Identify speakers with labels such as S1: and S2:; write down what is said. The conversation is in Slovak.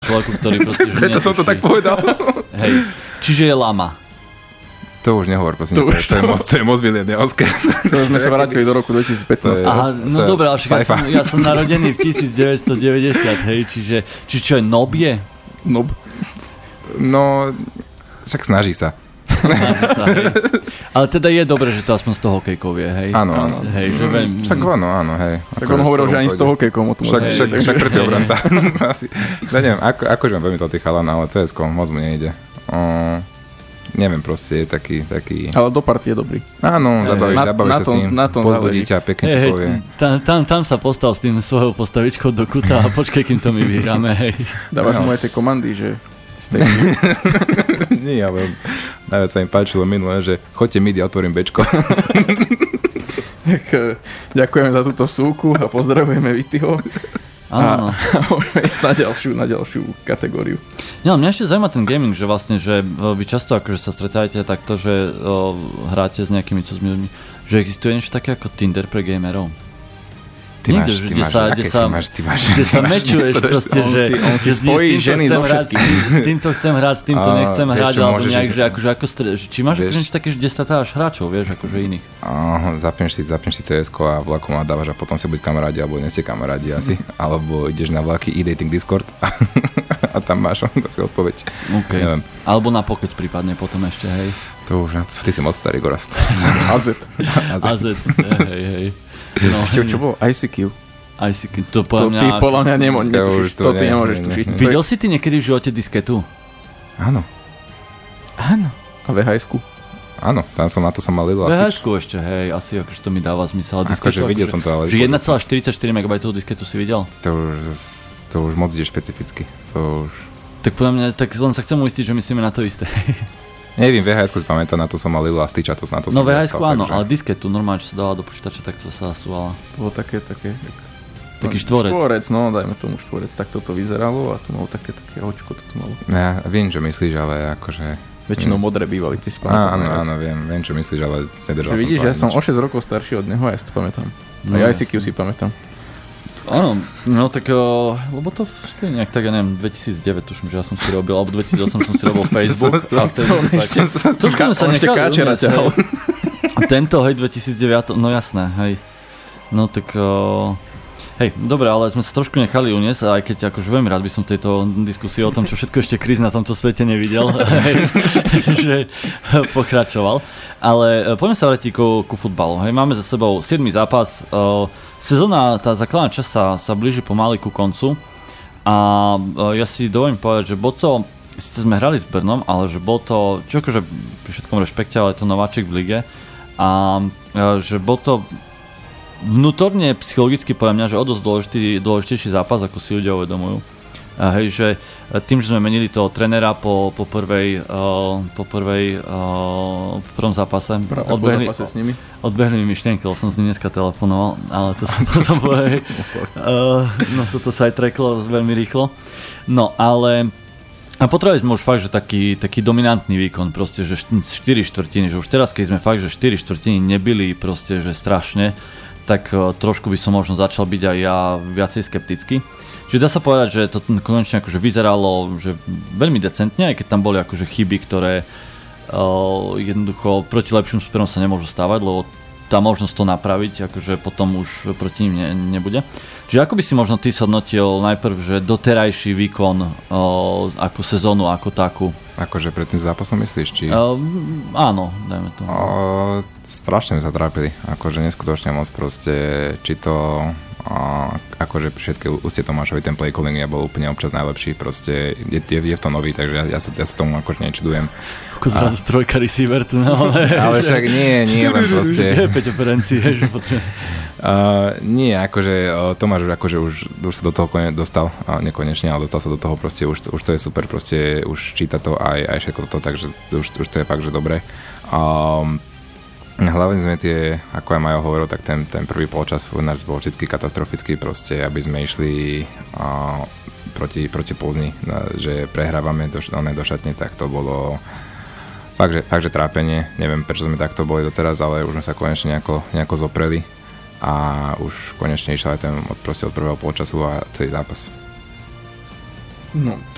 S1: človeku, ktorý proste...
S2: Preto som to tak povedal.
S1: Hej, čiže je lama.
S2: To už nehovor, prosím. To je moc mileniálske.
S3: To sme sa vrátili do roku 2015.
S1: Aha, no dobré, ale ja som narodený v 1990, hej, čiže čo je Nob je?
S3: Nob.
S2: No, však snaží sa.
S1: Hej. Ale teda je dobré, že to aspoň z toho hokejkov je, hej?
S2: Áno.
S1: Hej, že
S2: však áno, hej.
S3: Tak on hovoril, že ani z toho hokejkom o tom.
S2: Však pre tie obranca. Neviem, akože mám veľmi zlatý chalan, ale CS-ko moc mu nejde. Neviem, proste je taký...
S3: Ale do party je dobrý.
S2: Áno, zabavíš sa s ním, pozbudí ťa, pekne ti povie.
S1: Tam sa postal s tým svojou postavičkou do kuta a počkej, kým to my vyhráme, hej.
S3: Dávaš mu aj tie komandy, že...
S2: Nie, ale najviac sa im páčilo minulé, že choďte mid, ja otvorím bečko.
S3: Ďakujeme za túto súku a pozdravujeme Vityho.
S1: Áno.
S3: A môžeme ísť na ďalšiu kategóriu.
S1: No, mňa ešte zaujíma ten gaming, že vlastne, že vy často akože sa stretávate takto, že hráte s nejakými ľuďmi, že existuje niečo také ako Tinder pre gamerov.
S2: Ty máš,
S1: kde sa mečuješ proste, že
S3: on si spojí ženy so všetkým.
S1: S týmto chcem hrať, s týmto nechcem hrať, alebo nejak, že akože ako či máš akože niečo také, že 10 stávaš hráčov, vieš, akože iných.
S2: Zapneš si CS-ko a vlakom nadávaš a potom si buď kamarádi, alebo nie ste kamarádi asi, alebo ideš na vlaky e-dating Discord a tam máš si odpoveď.
S1: Okay. Alebo na pokec prípadne potom ešte, hej.
S2: To už, ty si moc starý, Gorast.
S3: AZ,
S1: hej.
S3: No, čo bolo? ICQ.
S1: To
S3: podľa mňa netušíš. To ty nemôžeš tušiť.
S1: Videl si ty niekedy v živote disketu?
S2: Áno.
S3: A VHS-ku?
S2: Áno, tam som na to sa mal lidl.
S1: VHS-ku ešte, hej, asi akože to mi dáva zmysel.
S2: Akože videl som to, ale...
S1: Že 1,44 MB disketu si videl?
S2: To už moc ide špecificky.
S1: Tak podľa mňa, tak len sa chcem uistiť, že myslíme na to isté.
S2: Neviem, VHS-ku si pamätám, na to som mal lidl a stýča to na to.
S1: No VHS-ku áno, ale disketu normálne, čo sa dala do počítača, tak to sa zasúvala.
S3: To bolo také...
S1: Taký štvorec.
S3: Štvorec, no, dajme tomu štvorec, tak toto vyzeralo a tu malo také očko, toto malo.
S2: Ja viem, čo myslíš, ale akože...
S3: Väčšinou modré bývali, ty si pamätám.
S2: Áno, viem, čo myslíš, ale nedržal som to.
S3: Vidíš, ja som o 6 rokov starší od neho a ja si to pamätám. A ja ICQ si pamätám.
S1: Áno, no tak, lebo to je nejak tak, ja neviem, 2009 tuším, že ja som si robil, alebo 2008 som si robil Facebook. A vtedy trošku sa nechal
S3: ťahal.
S1: Tento, hej, 2009, no jasné, hej. No tak, hej, dobre, ale sme sa trošku nechali uniesť, aj keď akože veľmi rád by som tejto diskusii o tom, čo všetko ešte Chris na tomto svete nevidel, že pokračoval. Ale poďme sa vrátiť ku futbalu. Hej, máme za sebou 7. zápas. Sezóna, tá základná časť sa blíži pomaly ku koncu a ja si dovolím povedať, že bol to, síce sme hrali s Brnom, ale že bol to, čo akože pri všetkom rešpekte, ale je to nováčik v lige a že bol to vnútorne psychologicky podľa mňa, že o dosť dôležitejší zápas, ako si ľudia uvedomujú. Hej, že tým, že sme menili toho trénera po prvom zápase, odbehli mi myšlienky, lebo som s ním dneska telefonoval, ale to som potom no sa to sidetracklo veľmi rýchlo. No ale a potrebovali sme už fakt, že taký dominantný výkon, proste, že 4 štvrtiny, že už teraz, keď sme fakt, že 4 štvrtiny nebyli proste, že strašne, tak trošku by som možno začal byť aj ja viacej skeptický. Čiže dá sa povedať, že to konečne akože vyzeralo že veľmi decentne, aj keď tam boli akože chyby, ktoré jednoducho proti lepším superom sa nemôžu stávať, lebo tá možnosť to napraviť, akože potom už proti ním nebude. Čiže ako by si možno ty zhodnotil najprv, že doterajší výkon ako sezónu, ako takú?
S2: Akože pred tým zápasom myslíš? Či...
S1: Áno, dajme to.
S2: Strašne sa trápili, akože neskutočne moc proste, či to... akože pri všetkej úcte Tomášovi ten play calling nebol úplne občas najlepší, proste je v tom nový, takže ja sa tomu akože nečudujem.
S1: Ako zrazu trojka receiver tu
S2: ale však nie, len proste nie, akože Tomáš už sa do toho dostal, nekonečne, ale dostal sa do toho proste, už to je super, proste už číta to aj všetko toto, takže už to je fakt, že dobre. Hlavne sme tie, ako aj Majo hovoril, tak ten prvý polčas u nás bol vždy katastrofický, proste, aby sme išli proti Plzni, že prehrávame do šatne, tak to bolo fakt, že trápenie. Neviem, prečo sme takto boli doteraz, ale už sme sa konečne nejako zopreli a už konečne išiel aj od prvého polčasu a celý zápas.
S3: No,